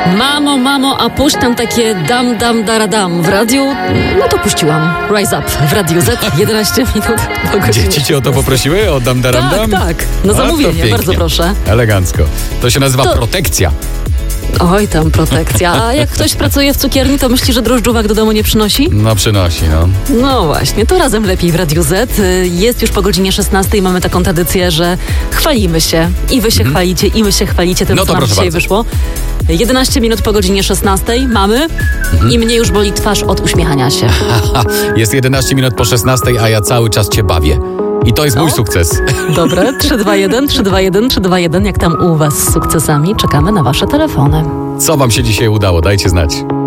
Mamo, a puść tam takie dam, daradam w radiu. No to puściłam. Rise Up w Radiu Z, 11 minut po godzinie. Dzieci cię o to poprosiły? O dam, daram, dam? Tak. Na zamówienie, bardzo proszę. Elegancko. To się nazywa protekcja. Oj, tam protekcja. A jak ktoś pracuje w cukierni, to myśli, że drożdżówek do domu nie przynosi? No przynosi, no. No właśnie, to razem lepiej w Radiu Z. Jest już po godzinie 16 i mamy taką tradycję, że chwalimy się. I wy się chwalicie, i my się chwalicie tym, no to co nam dzisiaj bardzo wyszło. 11 minut po godzinie 16 mamy i mnie już boli twarz od uśmiechania się. Jest 11 minut po 16, a ja cały czas cię bawię. I to jest mój sukces. Dobre, 321. Jak tam u was z sukcesami? Czekamy na wasze telefony. Co wam się dzisiaj udało? Dajcie znać.